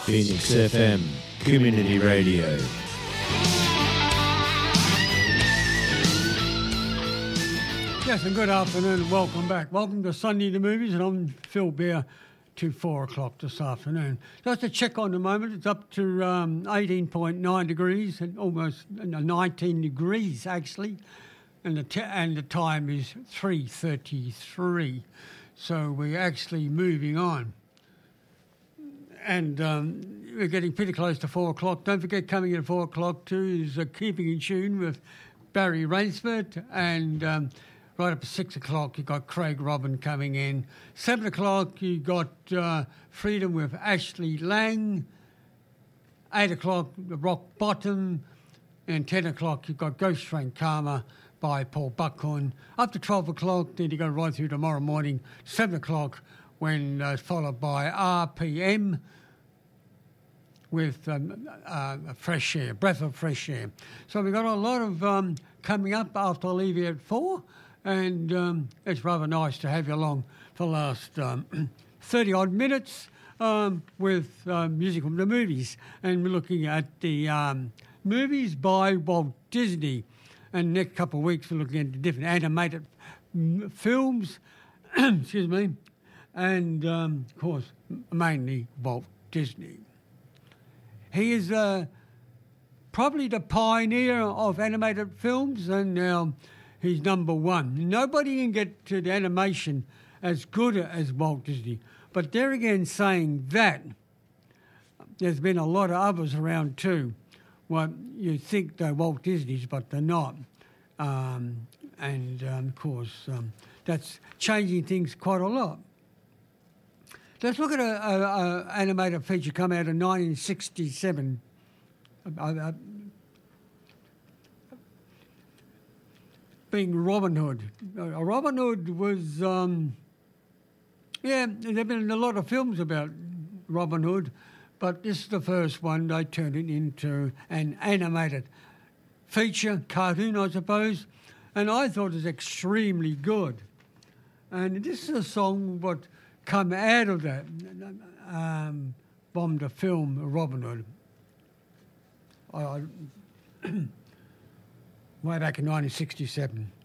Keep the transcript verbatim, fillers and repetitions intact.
Phoenix F M, Community Radio. Yes, and good afternoon and welcome back. Welcome to Sunday the Movies, and I'm Phil Beer to four o'clock this afternoon. Just to check on the moment, it's up to um, eighteen point nine degrees, and almost nineteen degrees actually, and the t- and the time is three thirty-three. So we're actually moving on. And um, we're getting pretty close to four o'clock. Don't forget, coming in at four o'clock too is uh, Keeping in Tune with Barry Rainsford, and um, right up at six o'clock, you've got Craig Robin coming in. Seven o'clock, you got uh, Freedom with Ashley Lang. Eight o'clock, The Rock Bottom. And ten o'clock, you've got Ghost Train Karma by Paul Buckhorn. Up to twelve o'clock, then you go right through tomorrow morning. Seven o'clock, when uh, followed by R P M with um, uh, Fresh Air, Breath of Fresh Air. So we've got a lot of um, coming up after I leave you at four. And um, it's rather nice to have you along for the last um, thirty-odd minutes um, with uh, music from the movies. And we're looking at the um, movies by Walt Disney. And next couple of weeks, we're looking at the different animated m- films, excuse me, and, um, of course, mainly Walt Disney. He is uh, probably the pioneer of animated films, and now he's number one. Nobody can get to the animation as good as Walt Disney. But there again, saying that, there's been a lot of others around too. Well, you think they're Walt Disney's, but they're not. Um, and, um, of course, um, that's changing things quite a lot. Let's look at an animated feature come out in nineteen sixty-seven. Uh, uh, being Robin Hood. Uh, Robin Hood was, um, yeah, there have been a lot of films about Robin Hood, but this is the first one. They turned it into an animated feature, cartoon, I suppose, and I thought it was extremely good. And this is a song what come out of that, um, from the film Robin Hood. I, I, way back in nineteen sixty-seven.